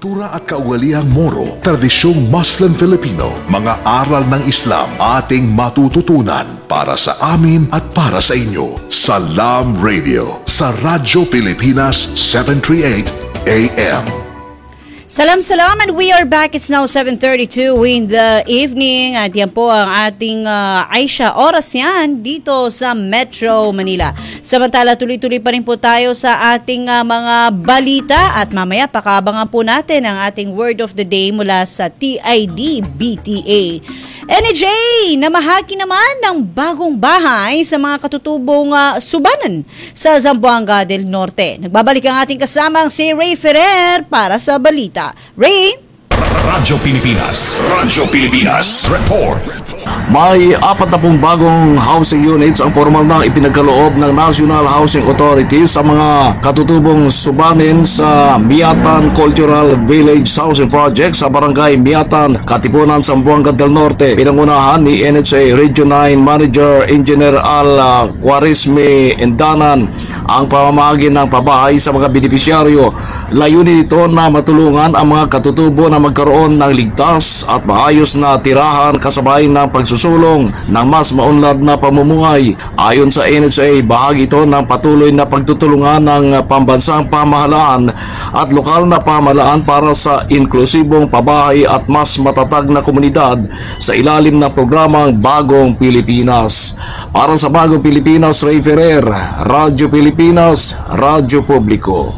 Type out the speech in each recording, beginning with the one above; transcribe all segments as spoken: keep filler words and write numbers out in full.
kultura at kaugaliang Moro, tradisyong Muslim Filipino, mga aral ng Islam ating matututunan para sa amin at para sa inyo. Salam Radio sa Radyo Pilipinas seven thirty-eight A M. Salam salam, and we are back. It's now seven thirty-two in the evening at yan po ang ating uh, Aisha oras yan dito sa Metro Manila. Samantala tuloy-tuloy pa rin po tayo sa ating uh, mga balita at mamaya pakaabangan po natin ang ating word of the day mula sa T I D B T A. N H A namahagi naman ng bagong bahay sa mga katutubong uh, subanan sa Zamboanga del Norte. Nagbabalik ang ating kasamang si Ray Ferrer para sa balita. Ray? Radyo Pilipinas. Radyo Pilipinas. Report. May apat na pong bagong housing units ang formal na ipinagkaloob ng National Housing Authority sa mga katutubong subanin sa Miatan Cultural Village Housing Project sa Barangay Miatan, Katipunan, Zamboanga del Norte. Pinangunahan ni N H A Region nine Manager Engineer Al Quarisme Indanan ang pamamahagi ng pabahay sa mga benepisyaryo. Layunin nito na matulungan ang mga katutubo na magkaroon ng ligtas at maayos na tirahan kasabay ng pagsusulong ng mas maunlad na pamumuhay. Ayon sa N H A, bahagi ito ng patuloy na pagtutulungan ng pambansang pamahalaan at lokal na pamahalaan para sa inklusibong pabahay at mas matatag na komunidad sa ilalim ng programang Bagong Pilipinas. Para sa Bagong Pilipinas, Ray Ferrer, Radyo Pilipinas, Radyo Publiko.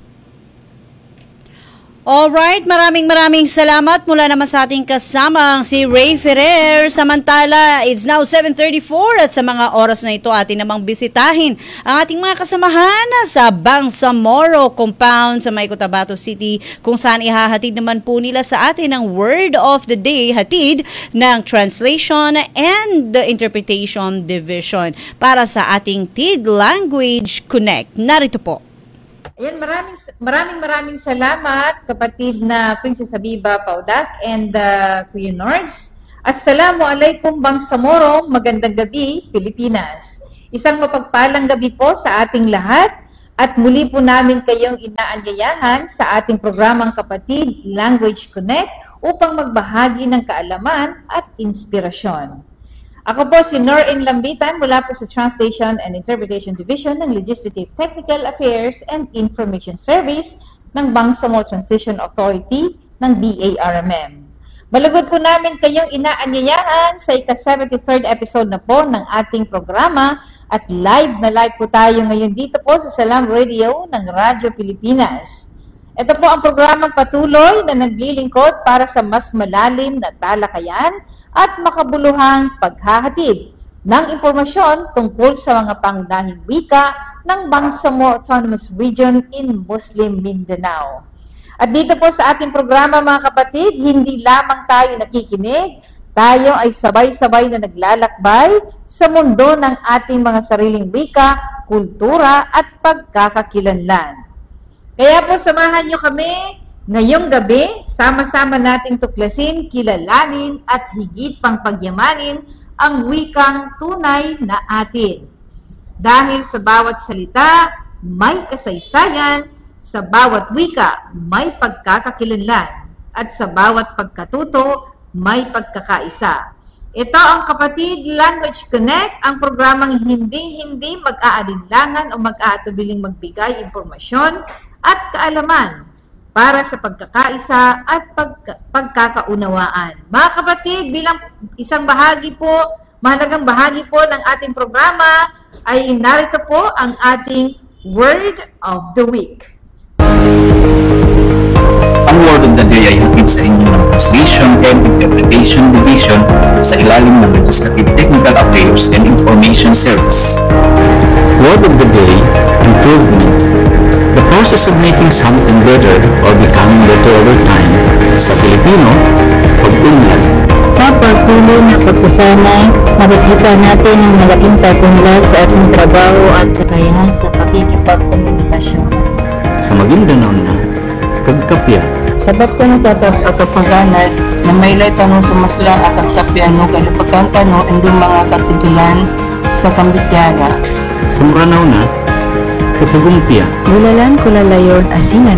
Alright, maraming maraming salamat mula naman sa ating kasamang si Ray Ferrer. Samantala, it's now seven thirty-four at sa mga oras na ito atin namang bisitahin ang ating mga kasamahan sa Bangsamoro Compound sa May Cotabato City, kung saan ihahatid naman po nila sa atin ang Word of the Day, hatid ng Translation and the Interpretation Division para sa ating T I D Language Connect. Narito po. Ayan, maraming maraming maraming salamat kapatid na Princess Habiba Paudak and uh, Kuya Nords. Assalamualaikum Bangsamoro, magandang gabi Pilipinas. Isang mapagpalang gabi po sa ating lahat at muli po namin kayong inaanyayahan sa ating programang Kapatid Language Connect upang magbahagi ng kaalaman at inspirasyon. Ako po si Norin Lambitan mula po sa Translation and Interpretation Division ng Legislative Technical Affairs and Information Service ng Bangsamoro Transition Authority ng B A R M M. Malugod po namin kayong inaanyayahan sa ika-seventy-third episode na po ng ating programa at live na live po tayo ngayon dito po sa Salam Radio ng Radyo Pilipinas. Ito po ang programang patuloy na naglilingkod para sa mas malalim na talakayan at makabuluhang paghahatid ng impormasyon tungkol sa mga pangunahing wika ng Bangsamoro Autonomous Region in Muslim Mindanao. At dito po sa ating programa mga kapatid, hindi lamang tayo nakikinig, tayo ay sabay-sabay na naglalakbay sa mundo ng ating mga sariling wika, kultura at pagkakakilanlan. Kaya po samahan nyo kami ngayong gabi, sama-sama nating tuklasin, kilalanin at higit pang pagyamanin ang wikang tunay na atin. Dahil sa bawat salita, may kasaysayan, sa bawat wika, may pagkakakilanlan, at sa bawat pagkatuto, may pagkakaisa. Ito ang Kapatid Language Connect, ang programang hindi-hindi mag-aalinlangan o mag-aatubiling magbigay impormasyon at kaalaman para sa pagkakaisa at pagka, pagkakaunawaan. Mga kapatid, bilang isang bahagi po, mahalagang bahagi po ng ating programa, ay narito po ang ating Word of the Week. Ang Word of the Day ay hatid sa inyo ng Translation and Interpretation Division sa ilalim ng Legislative Technical Affairs and Information Service. Word of the Day, improvement. The process of making something better or becoming better over time. Sa Filipino, pag-unlad. Sa pagtuloy na pagsasanay, makikita natin ang malaking pagpunla sa ating trabaho at kakayahan sa pakikipagkomunikasyon. Sa Maguindanao na, kagkapya. Sabab ko nagtatapagpaganat na may lay tanong sumaslang akagkapya no kalipagkang tanong indong mga katitulan sa Kambityaga. Sa Maranao na, katagumpya. Gulalan kulalayon asinanat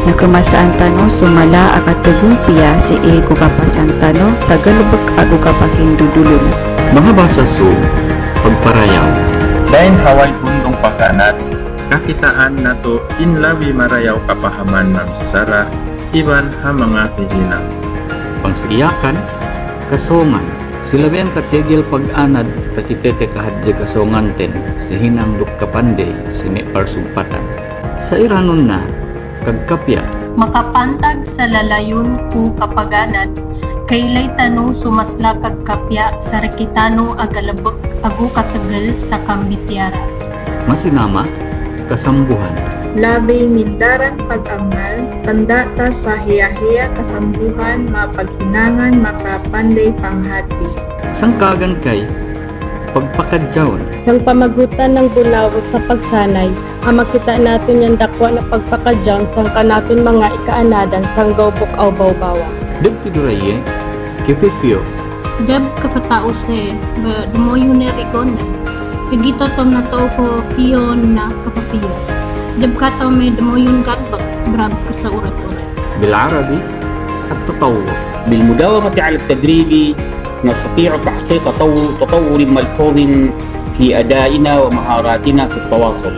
Nakamasaan tano sumala akatagumpiya si ego kapasan tano sa galubak ago kapaking dudulon. Mga basa su, pagparayaw. Lain haway bundong pagkanat, kakitaan nato inlawi marayaw kapahaman ng sara, iban ha mga hihinang. Pangsiyakan, kasongan. Silabihan katigil pag-anad, takitete kahadya kasongan ten, si hinang lukapande, sini parsumpatan. Sa iranon na, kagkapya. Makapantag sa lalayon ku kapaganad, kaylay tanong sumasla kagkapya sa rekitano agalabok agu katagal sa kambityara. Masinama, kasambuhan. Labay mindaran pag-angal, tanda ta sa hiya-hiya kasambuhan, mapaghinangan, makapanday panghati. Sangkagan kay, pagpakadyawan. Sang pamagutan ng bunaw sa pagsanay, ang makita natin yung dakwa na pagpakadyawan sang kanaton mga ikaanadan sang gawbok aw bawbawa. Dagtiduraye, kipipyo. Deb kapatao se, dumoyo na rikon na. Pagito tom na to ko piyon na kapapiyo. Deb kataw may dumoyon garbak, brab ka sa urat-urat. بالعربي التطور. بالمداومة على التدريب نستطيع تحقيق تطور, تطور ملحوظ في أدائنا ومهاراتنا في التواصل.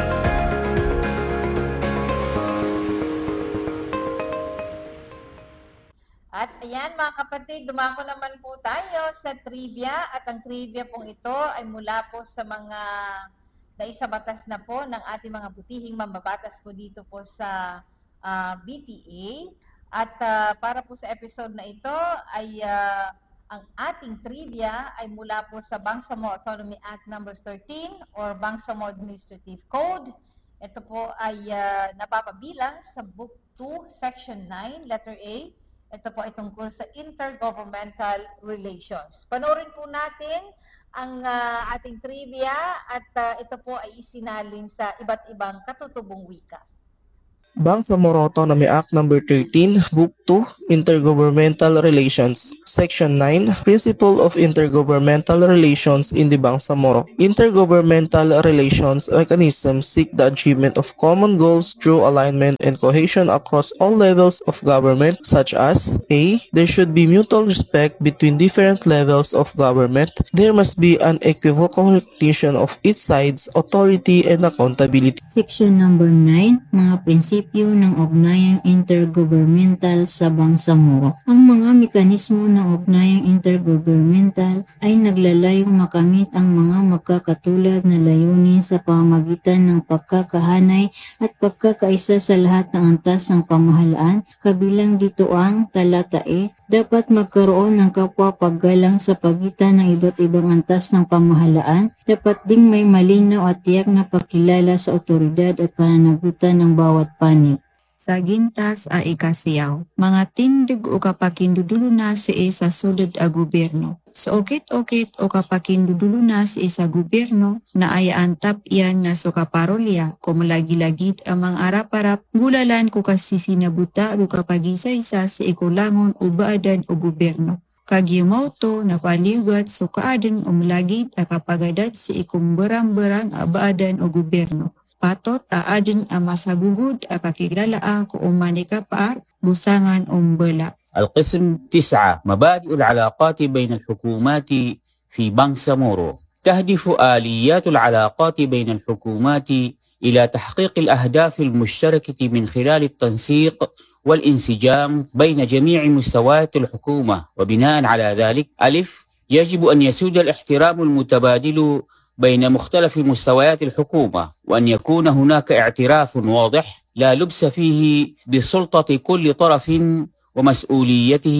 At ayan mga kapatid, dumako naman po tayo sa trivia at ang trivia pong ito ay mula po sa mga naisabatas na po ng ating mga butihing mambabatas po dito po sa uh, B T A. At uh, para po sa episode na ito ay uh, ang ating trivia ay mula po sa Bangsamoro Autonomy Act number thirteen or Bangsamoro Administrative Code. Ito po ay uh, napapabilang sa Book two, Section nine, Letter A. Ito po ay tungkol sa intergovernmental relations. Panoorin po natin ang uh, ating trivia at uh, ito po ay isinalin sa iba't ibang katutubong wika. Bangsamoro Autonomy Act number thirteen, Book two, Intergovernmental Relations, Section nine, Principle of Intergovernmental Relations in the Bangsamoro. Intergovernmental relations mechanisms seek the achievement of common goals through alignment and cohesion across all levels of government, such as A. There should be mutual respect between different levels of government. There must be an equivocal recognition of each side's authority and accountability. Section number nine, mga prinsipyo ng ugnayang intergovernmental sa Bangsamoro. Ang mga mekanismo ng ugnayang intergovernmental ay naglalayong makamit ang mga magkakatulad na layunin sa pamamagitan ng pagkakahanay at pagkakaisa sa lahat ng antas ng pamahalaan, kabilang dito ang talata E. Dapat magkaroon ng kapwa-paggalang sa pagitan ng iba't ibang antas ng pamahalaan. Dapat ding may malinaw at tiyak na pagkilala sa otoridad at pananagutan ng bawat panig. Sa gintas a ikasiyaw, mga tindig o kapakindudulo na si isa sudad a gobyerno. Sa okit-okit o kapakindudulo na si isa gobyerno na ayaan tap iyan na so kaparolya kung lagi-lagid ang mga arap-arap gulalan ko kasi sinabuta o kapag-isa-isa si ikulangon o baadan o gobyerno. Kagyamauto na paliwat so kaadan o malagid a kapagadat si ikong berang-berang a baadan o gobyerno. Patot aadin ang masagugud at kakilala ko umani kapaar busangan umbela. القسم تسعة مبادئ العلاقات بين الحكومات في بانغسامورو. تهدف آليات العلاقات بين الحكومات إلى تحقيق الأهداف المشتركة من خلال التنسيق والانسجام بين جميع مستويات الحكومة، وبناء على ذلك ألف يجب أن يسود الاحترام المتبادل بين مختلف مستويات الحكومة، وأن يكون هناك اعتراف واضح لا لبس فيه بسلطة كل طرف ومسؤوليته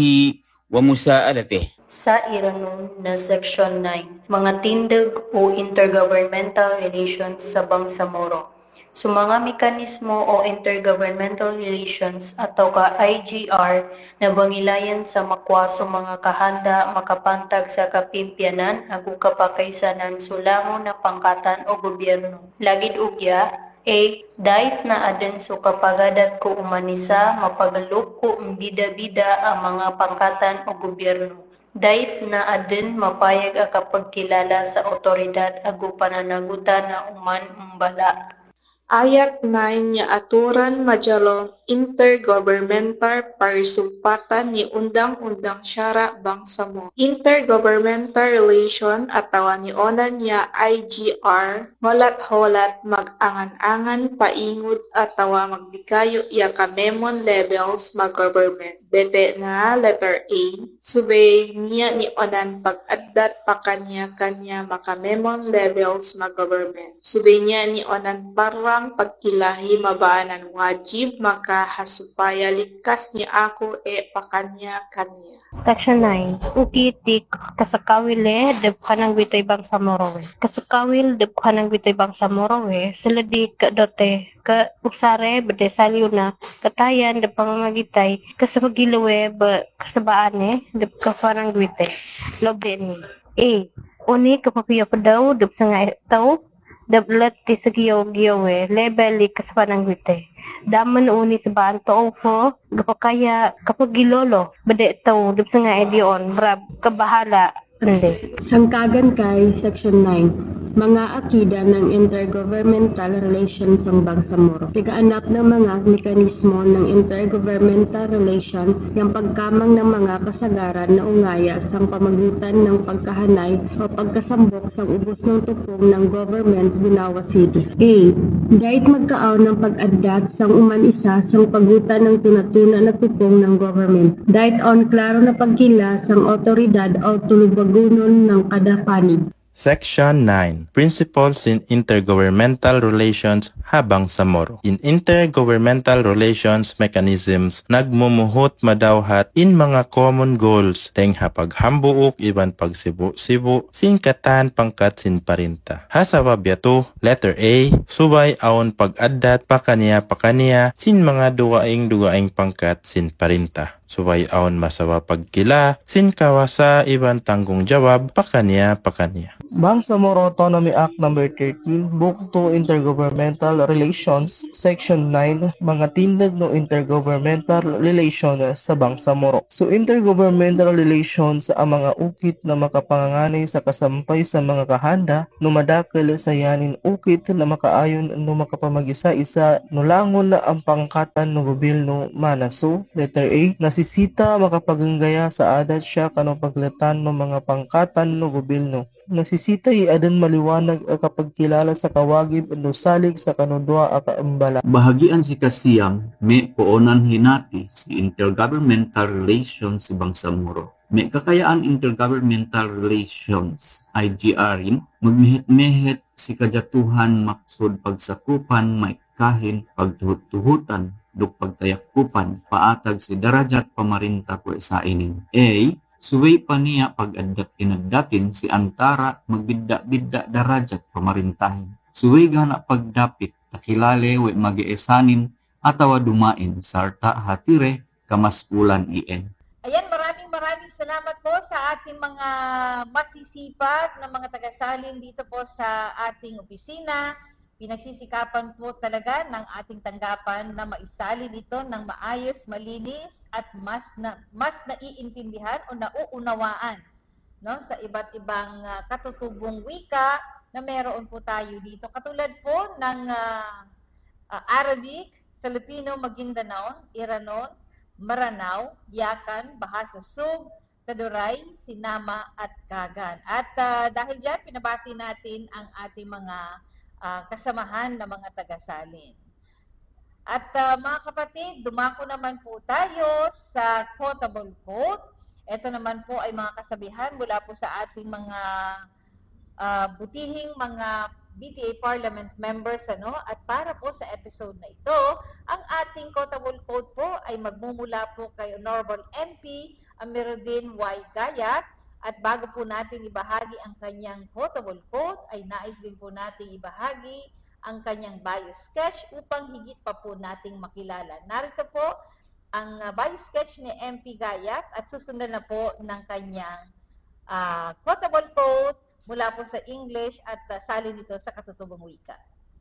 ومساءلته. Sa iranon na Section nine, mga tindig o intergovernmental relations sa Bangsamoro. So mga mekanismo o intergovernmental relations atau ka I G R na bangilayan sa makwaso mga kahanda makapantag sa kapimpyanan agu kapakaisanan sulangon na pangkatan o gobyerno. Lagid ugya, A. Dahit na aden so kapagadat ko umanisa mapagalop ko bida-bida ang mga pangkatan o gobyerno. Dahit na aden mapayag a kapagkilala sa otoridad agu pananagutan na uman umbala. Ayat nine nya aturan majalong intergovernmental parisumpatan ni Undang-Undang Syara Bangsamoro. Intergovernmental relation atawa ni onan niya I G R holat-holat mag-angan-angan paingod atawa magbikayo ya ka memon levels mag-government. Bete na letter A, subay niya ni onan pag-addat pa kanya-kanya makamemon levels mag-government. Subay niya ni onan parang pagkilahi mabaanan wajib makahasupaya likas ni ako e pa kanya-kanya. Section nine. Ukitik kasakawile deb kanang witoy Bangsamoro. Kasakawil deb kanang witoy Bangsamoro sila di kadote ka usare bede saliw na katayan deb pamamagitay kasamagilawe ba kasabaane deb ka parang witoy. Lobe ni. A. Uni kapapiyo pa daw deb sa nga tao deb lati sa giyaw-giyaw level li kasapanang witoy. Daman uni sa baan to po gapakaya kapag gilolo bade taw dip sa nga ediyon brab kabahala ande. Sangkagan kay Section nine. Mga akida ng intergovernmental relations ang Bangsamoro. Pigaanap ng mga mekanismo ng intergovernmental relation yung pagkamang ng mga kasagaran na ungaya sang pamagitan ng pagkahanay o pagkasambok sang ubos ng tupong ng government ginawa city. A. Dahit magkaaw ng pag-addat sang uman isa sang pagutan ng tunatuna na tupong ng government. Dahit on klaro na pagkila sang otoridad o tulubagunon ng kada panig. Section nine. Principles in Intergovernmental Relations habang Samoro. In intergovernmental relations mechanisms, nagmumuhot madawhat in mga common goals, teng hapaghambuok iban pagsibu-sibu, sinkatan pangkat sinparinta. Hasawa biyato, letter A, subay aon pag-addat pakaniya pakaniya, sin mga duwaing duwaing pangkat sinparinta. Subay aon masawa pagkila, sin kawasa iban tanggung jawab pakaniya pakaniya. Bangsamoro Autonomy Act number thirteen, Book two Intergovernmental Relations, Section nine, mga tindag no intergovernmental relations sa Bangsamoro. So intergovernmental relations ang mga ukit na makapangangani sa kasampay sa mga kahanda no madakil sa yanin ukit na makaayon no makapamagisa-isa no langon na ang pangkatan no gobyerno manaso. Letter A, nasisita makapaganggaya sa adat siya kano paglatan no mga pangkatan no gobyerno. Nasisita adan maliwanag kapag kilala sa kawagib no salig sa kanudwa aka embala. Bahagian si Kasiyam, may poonan hinati si intergovernmental relations si Bangsamoro. May kakayaan intergovernmental relations I G R in magmihit-mihit si kajatuhan maksud pagsakupan may kahin pagtuhut-tuhutan duk pagtayakupan paatag si darajat pamarinta ko sa inin. A. Suway pa niya pag-addat inaddatin si antara magbidda-bidda darajat pamarintahin. Suway gana pagdapit takilale we magiisanin atawa dumain sarta hatire kamaskulan ien. Ayan, maraming maraming salamat po sa ating mga masisipag na mga tagasalin dito po sa ating opisina. Pinagsisikapan po talaga ng ating tanggapan na maisalin ito ng maayos, malinis at mas na mas naiintindihan o nauunawaan, no, sa iba't ibang uh, katutubong wika na meron po tayo dito. Katulad po ng uh, uh, Arabic, Filipino, Maguindanao, Iranon, Maranao, Yakan, Bahasa Sug, Kaduray, Sinama at Kagan. At uh, dahil dyan, pinabati natin ang ating mga Uh, kasamahan ng mga tagasalin. At uh, mga kapatid, dumako naman po tayo sa quotable quote. Ito naman po ay mga kasabihan mula po sa ating mga uh, butihing mga B T A Parliament members. Ano? At para po sa episode na ito, ang ating quotable quote po ay magmumula po kay Honorable M P Amiruddin Y. Gayat. At bago po natin ibahagi ang kanyang quotable quote, ay nais din po natin ibahagi ang kanyang bio sketch upang higit pa po nating makilala. Narito po ang uh, bio sketch ni M P Gayat at susundan na po ng kanyang uh, quotable quote mula po sa English at uh, salin nito sa katutubong wika.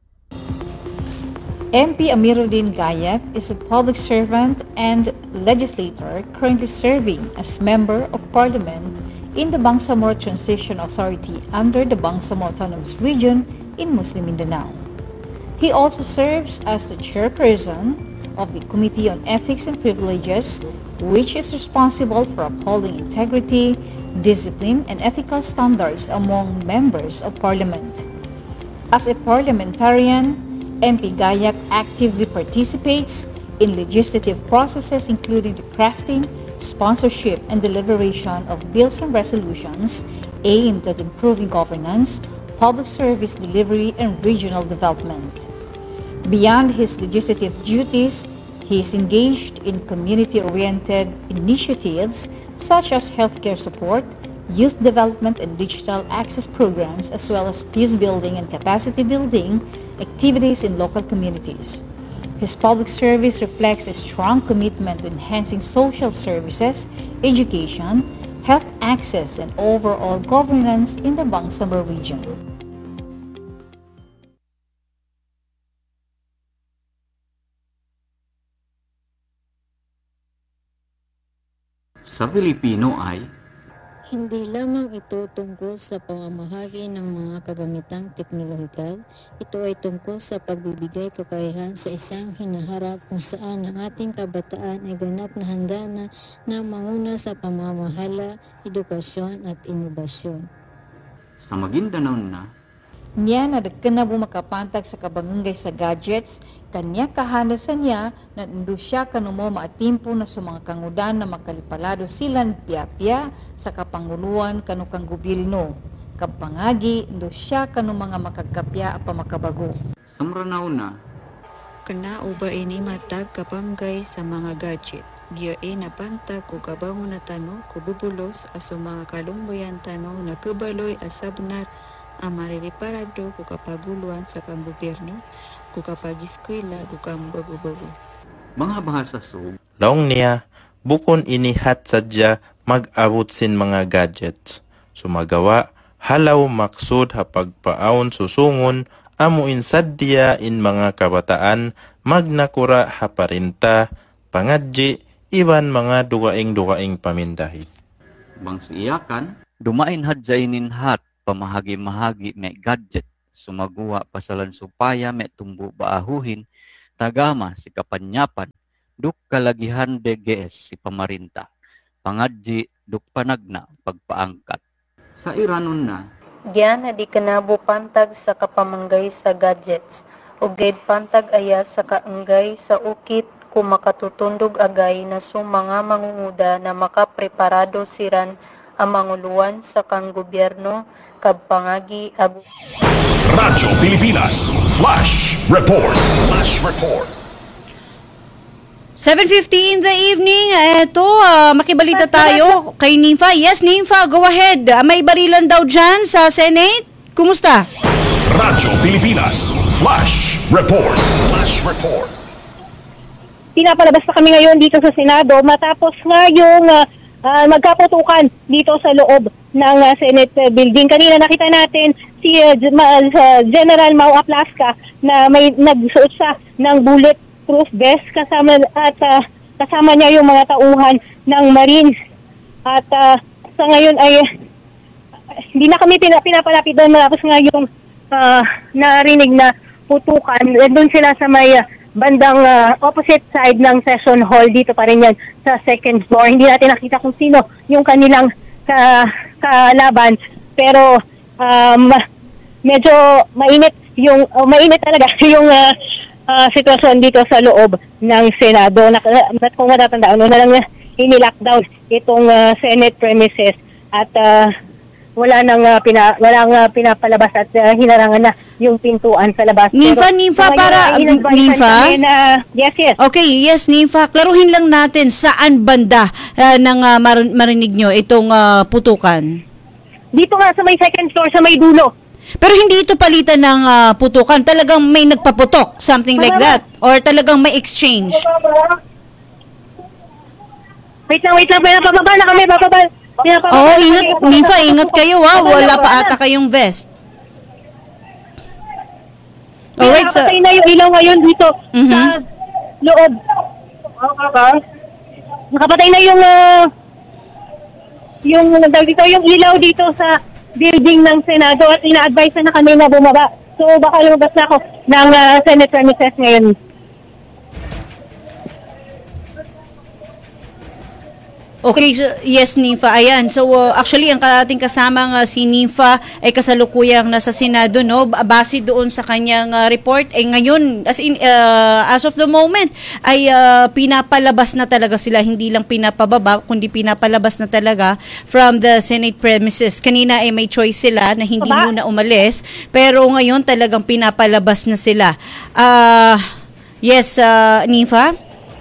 M P Amiruddin Gayat is a public servant and legislator currently serving as Member of Parliament in the Bangsamoro Transition Authority under the Bangsamoro Autonomous Region in Muslim Mindanao. He also serves as the chairperson of the Committee on Ethics and Privileges, which is responsible for upholding integrity, discipline, and ethical standards among members of Parliament. As a parliamentarian, M P Gayak actively participates in legislative processes including the crafting, sponsorship, and deliberation of bills and resolutions aimed at improving governance, public service delivery, and regional development. Beyond his legislative duties, he is engaged in community-oriented initiatives such as healthcare support, youth development and digital access programs, as well as peace building and capacity building activities in local communities. His public service reflects a strong commitment to enhancing social services, education, health access, and overall governance in the Bangsamoro region. Sa Pilipino ay Hindi lamang ito tungkol sa pamamahagi ng mga kagamitang teknolohikal, ito ay tungkol sa pagbibigay kakayahan sa isang hinaharap kung saan ang ating kabataan ay ganap na handa na na manguna sa pamamahala, edukasyon at inobasyon. Sa Maguindanao na, Niya na dagkan na bumakapantag sa kabangangay sa gadgets, kanya kahanasan niya na ando siya kanumo maatimpo na sa mga kangudan na makalipalado silang pia-pia sa kapanguluan kanukang gobyerno. Kapangagi, ando siya kanu mga makagkapya at pamakabago. sa Maranao na, Kana uba ini matag kapamgay sa mga gadget. Giyae na pantag o kabango na tanong kububulos aso mga kalumbayan tanong na kabaloy asabnar ang maririparado ko kapaguluan sa kang gobyerno, ko kapagiskwela, ko kang bago-bago. mga bahasa sug, Laong niya, bukon inihat sadya mag-abot sin mga gadgets. Sumagawa, halaw maksud hapagpaon susungon, amuin sadya in mga kabataan, magnakura haparinta, pangadji, iban mga dugaing-dugaing pamindahi. bang siiyakan, dumain hadjainin hat, pamahagi-mahagi may gadget, sumaguwa pasalan supaya may tumbo baahuhin, tagama si kapanyapan, duk kalagihan D G S si pamarinta, pangadji duk panagna pagpaangkat. Sa Iranon na, Giyan na di kanabo pantag sa kapamanggay sa gadgets, o gayd pantag aya sa kaanggay sa ukit kung makatutundog agay na sum mga mangunguda na makapreparado siran ang manguluan sa kang gobyerno kabpangagi ag Radyo Pilipinas Flash Report. Flash Report. seven fifty in the evening. Eto, uh, makibalita tayo kay Nympha. Yes, Nympha, go ahead. Uh, may barilan daw dyan sa Senate. Kumusta? Radyo Pilipinas Flash Report. Flash Report. Pinapalabas na kami ngayon dito sa Senado matapos nga yung uh, uh, magkaputukan dito sa loob ng uh, Senate uh, building. Kanina nakita natin si uh, uh, General Mau Aplaska na may nagsuot siya ng bulletproof vest kasama at uh, kasama niya yung mga tauhan ng Marines. At uh, sa ngayon ay uh, hindi na kami pina, pinapalapit doon matapos nga yung uh, narinig na putukan. Doon sila sa may uh, bandang uh, opposite side ng session hall, dito pa rin yan sa second floor. Hindi natin nakita kung sino yung kanilang ka, kalaban, pero um, medyo mainit yung uh, mainit talaga yung uh, uh, sitwasyon dito sa loob ng Senado. Nak- kung matatandaan, no, na lang ini-lockdown itong uh, Senate premises at uh, wala nang uh, pina, walang uh, pinapalabas at uh, hinarangan na yung pintuan sa labas. Nympha, Nympha, para Nympha. Na, yes, yes. Okay, yes, Nympha. Klaruhin lang natin saan banda uh, nang uh, mar- marinig nyo itong uh, putukan. Dito nga sa may second floor, sa may dulo. Pero hindi ito palitan ng uh, putukan. Talagang may nagpaputok, something like that. Or talagang may exchange. Wait lang, wait lang. Bababa na kami, bababa. Oo, oh, ingat, Nympha, ingat kayo ha. Wala pa ata kayong vest. Alright, so nakapatay na yung ilaw ngayon dito mm-hmm. sa loob. Nakapatay na yung uh, yung dito yung ilaw dito sa building ng Senado at ina-advise na kami na bumaba. So So baka lumabas na ako ng uh, Senate premises ngayon. Okay, so, yes, Nifa. Ayan. So, uh, actually, ang ating kasamang uh, si Nifa ay kasalukuyang nasa Senado, no? Base doon sa kanyang uh, report, eh ngayon, as in, uh, as of the moment, ay uh, pinapalabas na talaga sila. Hindi lang pinapababa, kundi pinapalabas na talaga from the Senate premises. Kanina ay eh, may choice sila na hindi Aba? muna umalis, pero ngayon talagang pinapalabas na sila. Uh, yes, uh, Nifa?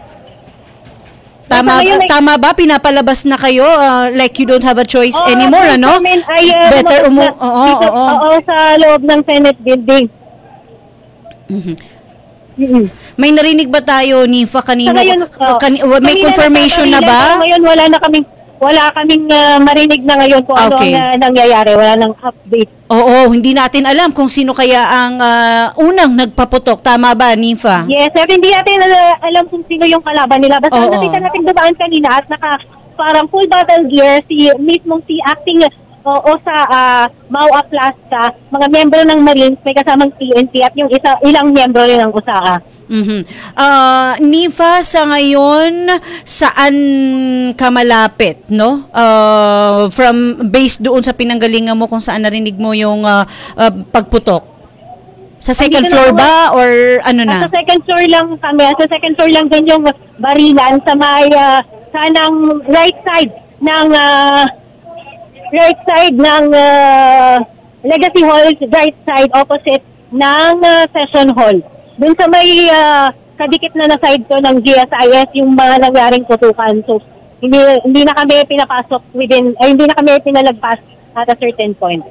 Tama, ay, tama ba? Pinapalabas na kayo uh, like you don't have a choice oh, anymore, ano? Ay, uh, Better umu... Oo, oo, oo. Oo, sa loob ng Senate building. Mm-hmm. Mm-hmm. May narinig ba tayo, Nifa, kanino? Ngayon, uh, kan- may confirmation na ba? Ngayon, wala na kaming wala kaming uh, marinig na ngayon kung okay. ano ang uh, nangyayari. Wala nang update. Oo, hindi natin alam kung sino kaya ang uh, unang nagpaputok. Tama ba, Nifa? Yes, sir. Hindi natin uh, alam kung sino yung kalaban nila. Basta oh, nakita natin dumaan kanina at naka parang full battle gear si mismong si acting uh, o sa uh, Mau Aplasta, mga miyembro ng Marines, may kasamang T N T at yung isa, ilang miyembro rin ng U S A A. Mm-hmm. Uh, Nifa, sa ngayon, saan ka malapit, no? Uh, from, based doon sa pinanggalingan mo kung saan narinig mo yung uh, uh, pagputok? Sa second floor ba or ano na? Sa second floor lang kami. Sa second floor lang din yung barilan sa may, uh, sanang right side ng, uh, right side ng uh, Legacy Hall, right side opposite ng uh, Session Hall. Doon sa may uh, kadikit na na side ko ng G S I S yung mga nangyaring putukan. So, hindi, hindi na kami pinapasok within, ay hindi na kami pinalagpas at a certain point.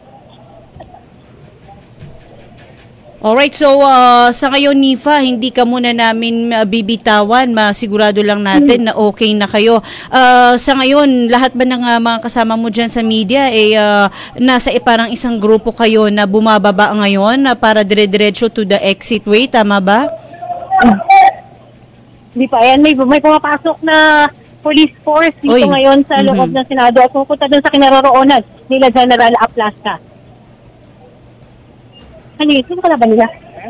Alright, so uh, sa ngayon, Nifa, hindi ka muna namin uh, bibitawan. Masigurado lang natin hmm. na okay na kayo. Uh, sa ngayon, lahat ba ng uh, mga kasama mo dyan sa media, eh, uh, nasa eh, parang isang grupo kayo na bumababa ngayon uh, para dire-diretso to the exit way, tama ba? Hindi pa. Ayan, may, may pumapasok na police force dito Oy. ngayon sa loob mm-hmm. ng Senado at pupunta dun sa kinaroroonan nila General Aplasta. Ano yun? Sino kalaban nila?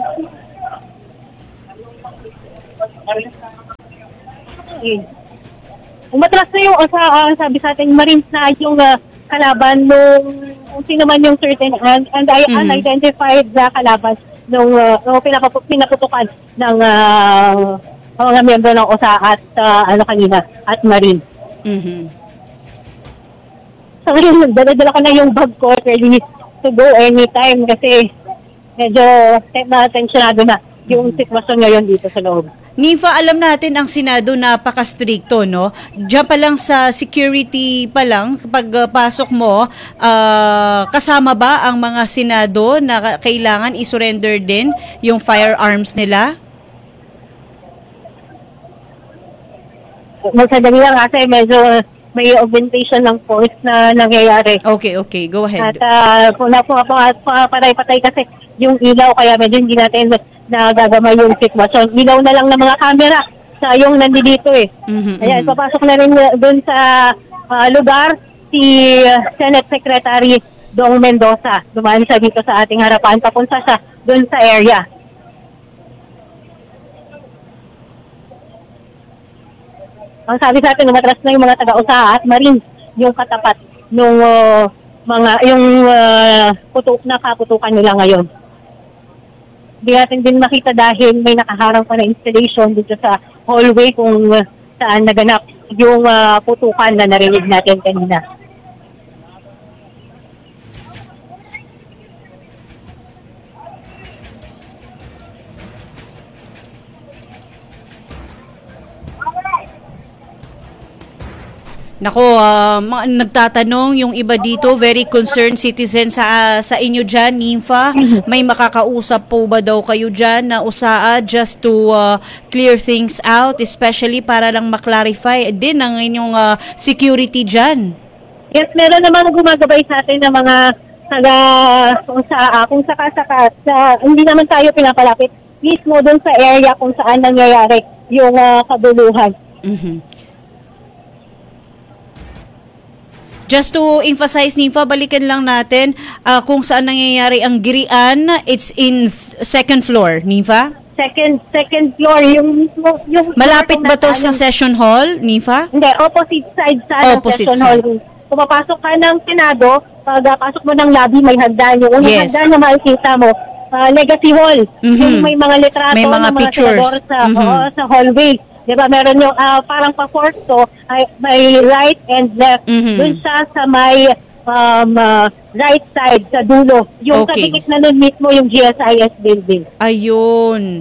Umatras na yung, uh, sabi sa atin, Marines na yung uh, kalaban nung kung sino man yung certain and, and I mm-hmm. unidentified na kalaban nung uh, pinapap- pinaputukan ng uh, mga miyembro ng U S A at uh, ano kanina, at Marine. Mm-hmm. So, dala-dala ko na yung bag ko ready to go anytime kasi medyo na-tensionado na yung sitwasyon ngayon dito sa loob. Nifa, alam natin ang Senado napaka-stricto, no? Diyan pa lang sa security pa lang, kapag uh, pasok mo, uh, kasama ba ang mga Senado na kailangan i-surrender din yung firearms nila? Magsadali lang kasi medyo may augmentation ng force na nangyayari. Okay, okay. Go ahead. At uh, puna po patay-patay kasi yung ilaw kaya medyo hindi natin nagagamay yung sitwasyon. Ilaw na lang ng mga camera sa yung nandito eh. Mm-hmm, Ayan, mm-hmm. papasok na rin doon sa uh, lugar si uh, Senate Secretary Dong Mendoza. Dumaan siya dito sa ating harapan. Papunta siya doon sa area. Ang sabi sa atin, umatras na yung mga taga-U S A A at Marines yung katapat nung uh, mga, yung uh, putuk na kaputukan nila ngayon. Hindi natin din makita dahil may nakaharang pa na installation dito sa hallway kung uh, saan naganap yung uh, putukan na narinig natin kanina. Nako, uh, mga, nagtatanong yung iba dito, very concerned citizen sa uh, sa inyo dyan, Nifa. May makakausap po ba daw kayo dyan na U S A A just to uh, clear things out, especially para lang maklarify din ang inyong uh, security dyan? Yes, meron naman gumagabay sa atin ng mga taga U S A A, kung saka-saka, sa, hindi naman tayo pinapalapit mismo dun sa area kung saan nangyayari yung uh, kabuluhan. Mm-hmm. Just to emphasize, Nympha, balikan lang natin uh, kung saan nangyayari ang girian. It's in th- second floor, Nympha? Second second floor, yung mismo... Yung Malapit ba to sa session hall, Nympha? Hindi, opposite side sa Opposite session side. hall. Pumapasok ka ng Senado, pagpasok mo ng lobby, may hagdan. Yung unang Yes. hagdan na makikita mo, uh, Legacy Hall. Mhm. Yung may mga litrato May mga ng mga pictures. senador sa, Mhm. oo, sa hallway. Diba, meron yung ah, parang pa-fourth to, ay, may right and left. Mhm. Dun siya sa may um, ah, right side, sa dulo. Yung Okay. kadikit na nun mismo yung G S I S building. Ayun.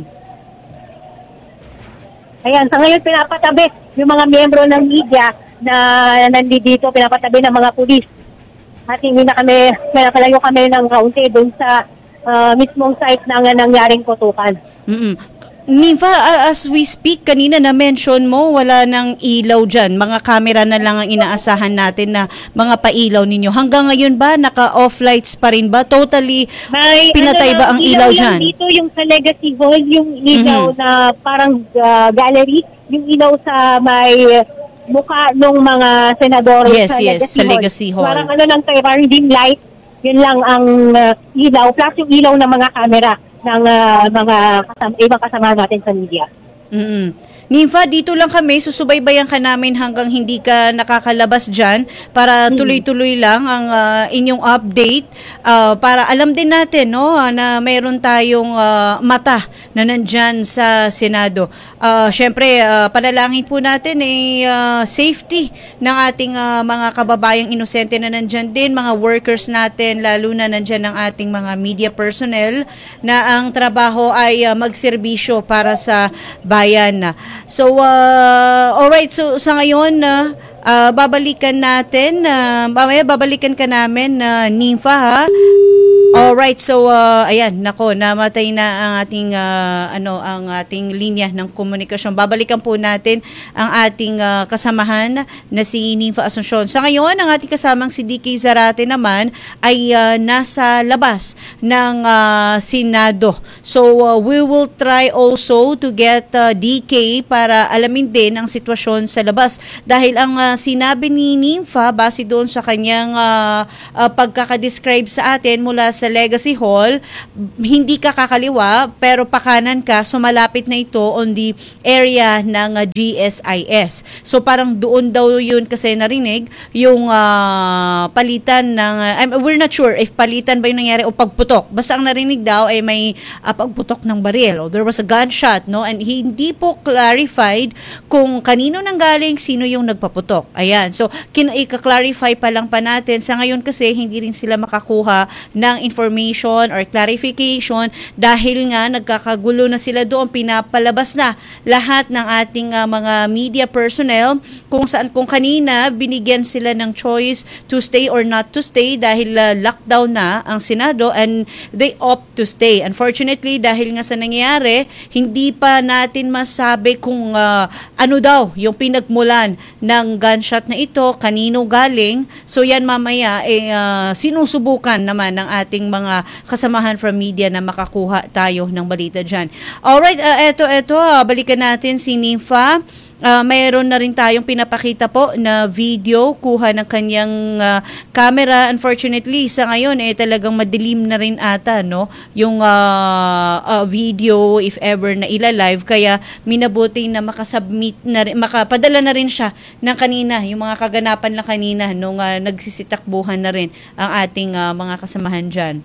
Ayan, sa ngayon pinapatabi yung mga miyembro ng media na nandito, pinapatabi ng mga pulis. At hindi na kami, pinapalayo kami ng kaunti doon sa ah, mismong site ng nangyaring putukan. Mm-mm. Nympha, uh, as we speak, kanina na-mention mo, wala nang ilaw dyan. Mga camera na lang ang inaasahan natin na mga pailaw ninyo. Hanggang ngayon ba, naka-off lights pa rin ba? Totally May, pinatay ano, ba ang ilaw lang dyan? Dito yung sa Legacy Hall, yung ilaw Mhm. na parang ah, gallery, yung ilaw sa may mukha ng mga senador Yes, sa yes, Legacy sa Hall. Legacy Hall. Parang ano lang tayo, parang dim light, yun lang ang ah, ilaw, plus yung ilaw ng mga camera ng ah, mga kasama, ibang kasama natin sa media. Mm-mm. Nympha, dito lang kami, susubaybayan ka namin hanggang hindi ka nakakalabas dyan para tuloy-tuloy lang ang ah, inyong update ah, para alam din natin no, ah, na mayroon tayong ah, mata na nandyan sa Senado. Uh, Siyempre, ah, panalangin po natin ay ah, safety ng ating ah, mga kababayang inosente na nandyan din, mga workers natin, lalo na nandyan ng ating mga media personnel na ang trabaho ay ah, magserbisyo para sa bayan. So, uh, alright, so sa ngayon, uh, uh, babalikan natin, uh, mamaya babalikan ka namin, uh, Nympha, ha? Alright, so uh, ayan, nako, namatay na ang ating uh, ano ang ating linya ng komunikasyon. Babalikan po natin ang ating uh, kasamahan na si Nympha Asuncion. Sa ngayon, ang ating kasamang si D K Zarate naman ay uh, nasa labas ng uh, Senado. So uh, we will try also to get uh, D K para alamin din ang sitwasyon sa labas dahil ang uh, sinabi ni Nympha base doon sa kanyang uh, uh, pagkakadescribe sa atin mula sa Legacy Hall, hindi ka kakaliwa pero pakanan ka, so malapit na ito on the area ng uh, G S I S. So parang doon daw yun kasi narinig yung uh, palitan ng, uh, I'm, we're not sure if palitan ba yung nangyari o pagputok. Basta ang narinig daw ay may uh, pagputok ng baril o there was a gunshot, no? And hindi po clarified kung kanino nanggaling, sino yung nagpaputok. Ayan. So, kin- i-clarify pa lang pa natin. Sa ngayon kasi, hindi rin sila makakuha ng information or clarification dahil nga nagkakagulo na sila doon, pinapalabas na lahat ng ating uh, mga media personnel kung saan kung kanina binigyan sila ng choice to stay or not to stay dahil uh, lockdown na ang Senado and they opt to stay. Unfortunately, dahil nga sa nangyayari, hindi pa natin masabi kung uh, ano daw yung pinagmulan ng gunshot na ito, kanino galing. So yan mamaya eh, uh, sinusubukan naman ng ating mga kasamahan from media na makakuha tayo ng balita dyan. Alright, uh, eto, eto, uh, balikan natin si Nympha. Uh, mayroon na rin tayong pinapakita po na video, kuha ng kanyang uh, camera. Unfortunately, sa ngayon, eh, talagang madilim na rin ata, no? Yung uh, uh, video, if ever na ila-live. Kaya, minabuti na makasubmit na rin, makapadala na rin siya ng kanina, yung mga kaganapan lang kanina, nung uh, nagsisitakbuhan na rin ang ating uh, mga kasamahan dyan.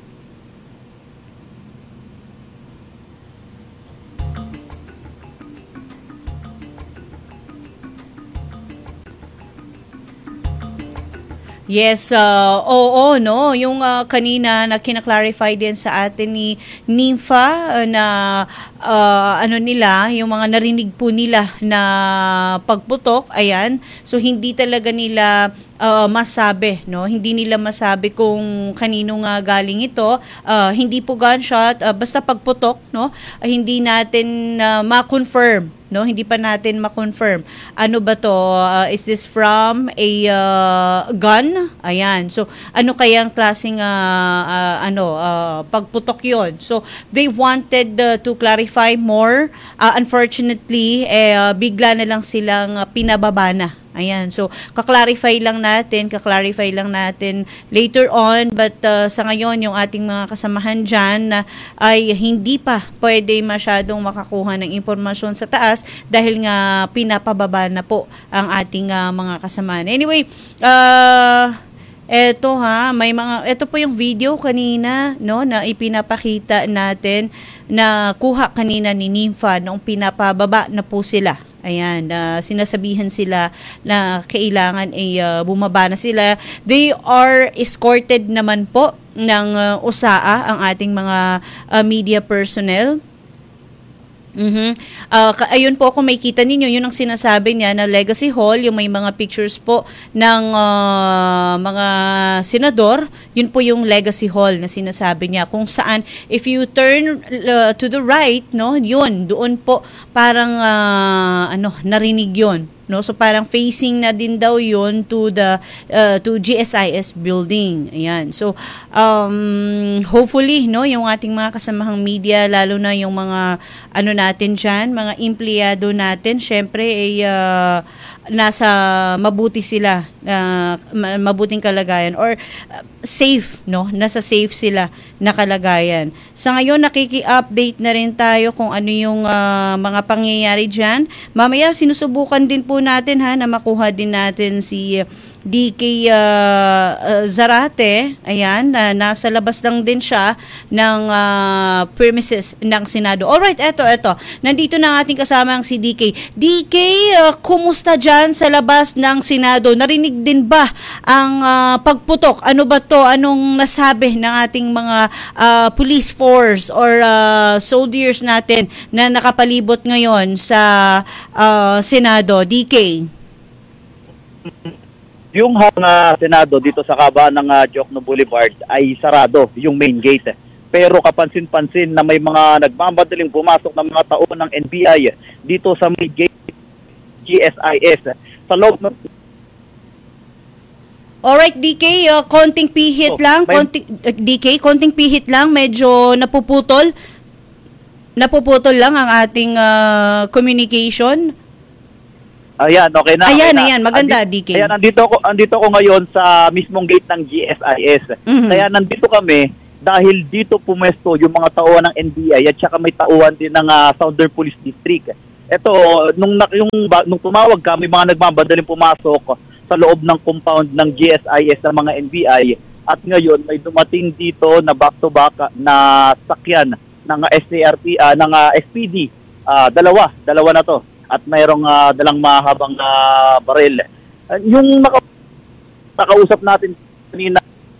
Yes, uh, oo, no, yung uh, kanina na kina-clarify din sa atin ni Nympha uh, na uh, ano nila, yung mga narinig po nila na pagputok, ayan. So hindi talaga nila uh, masabi, no? Hindi nila masabi kung kanino nga galing ito. Uh, hindi po gunshot, uh, basta pagputok, no? Uh, hindi natin uh, ma-confirm, no? Hindi pa natin ma-confirm. Ano ba to? Uh, is this from a uh, gun? Ayan. So, ano kayang klaseng uh, uh, ano, uh, pagputok yon? So, they wanted uh, to clarify more. Uh, unfortunately, eh, uh, bigla na lang silang uh, pinababa na Ayan, so kaklarify lang natin, kaklarify lang natin later on, but uh, sa ngayon yung ating mga kasamahan dyan na ay hindi pa pwede masyadong makakuha ng impormasyon sa taas dahil nga pinapababa na po ang ating uh, mga kasamahan. Anyway, uh, eto ha, may mga, eto po yung video kanina, no, na ipinapakita natin na kuha kanina ni Nympha noong pinapababa na po sila. Ayan, uh, sinasabihan sila na kailangan ay uh, bumaba na sila. They are escorted naman po ng uh, U S A A, ang ating mga uh, media personnel. Mhm. Uh, ayun po, kung makikita ninyo, yun ang sinasabi niya na Legacy Hall, yung may mga pictures po ng uh, mga senador, yun po yung Legacy Hall na sinasabi niya, kung saan if you turn uh, to the right, no, yun doon po parang uh, ano, narinig yun. No, so parang facing na din daw yun to the uh, to G S I S building. Ayan. So um hopefully, no, yung ating mga kasamahang media, lalo na yung mga ano natin diyan, mga empleyado natin, syempre ay uh, nasa mabuti sila, uh, mabuting kalagayan or uh, safe, no? Nasa safe sila na kalagayan. Sa ngayon nakiki-update na rin tayo kung ano yung uh, mga pangyayari diyan. Mamaya sinusubukan din po natin ha na makuha din natin si D K uh, uh, Zarate. Ayan, uh, nasa labas lang din siya ng uh, premises ng Senado. Alright, eto, eto. Nandito na ang ating kasama ang si D K. D K, uh, kumusta dyan sa labas ng Senado? Narinig din ba ang uh, pagputok? Ano ba to? Anong nasabi ng ating mga uh, police force or uh, soldiers natin na nakapalibot ngayon sa uh, Senado? D K? Yung hall na Senado dito sa kabaan ng uh, Diokno Boulevard ay sarado, yung main gate. Pero kapansin-pansin na may mga nagmamadaling pumasok ng mga tao ng N B I dito sa main gate G S I S. Sa loob ng... Alright, D K, uh, konting pihit oh, lang. Konting, uh, D K, konting pihit lang. Medyo napuputol. Napuputol lang ang ating uh, communication. Ayan, okay na. Ayan, okay ayan, na. maganda, Andi, D K. Ayan, nandito ako, andito ako ngayon sa mismong gate ng G S I S. Mm-hmm. Kaya nandito kami dahil dito pumesto yung mga tauhan ng N B I at saka may tauhan din ng uh, Southern Police District. Ito, nung, yung, nung tumawag ka, may mga nagmamadaling pumasok sa loob ng compound ng G S I S ng mga N B I at ngayon may dumating dito na back-to-back na sakyan ng S A R P, uh, ng uh, S P D. Uh, dalawa, dalawa na to. At mayroong uh, dalang mahabang uh, baril. Uh, yung naka- nakausap natin kanina.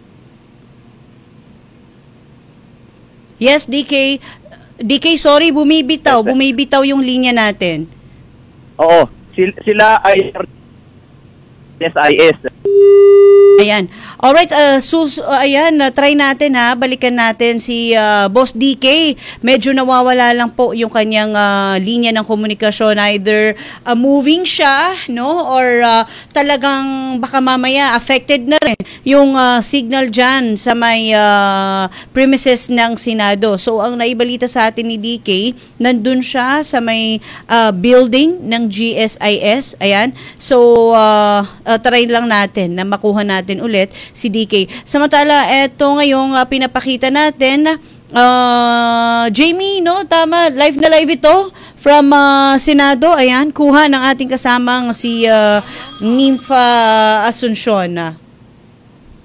Yes, D K. D K, sorry, bumibitaw. Bumibitaw yung linya natin. Oo. Sil- sila ay S I S. Ayan. Alright, uh, sus, uh, ayan, uh, try natin ha, balikan natin si uh, Boss D K. Medyo nawawala lang po yung kanyang uh, linya ng komunikasyon, either uh, moving siya, no, or uh, talagang baka mamaya affected na rin yung uh, signal dyan sa may uh, premises ng Senado. So, ang naibalita sa atin ni D K, nandun siya sa may uh, building ng G S I S. Ayan. So, uh, uh, try lang natin na makuha natin ulit si D K. Samantala, eto ngayong uh, pinapakita natin, uh, Jamie, no? Tama, live na live ito from uh, Senado. Ayan, kuha ng ating kasamang si uh, Nympha Asuncion.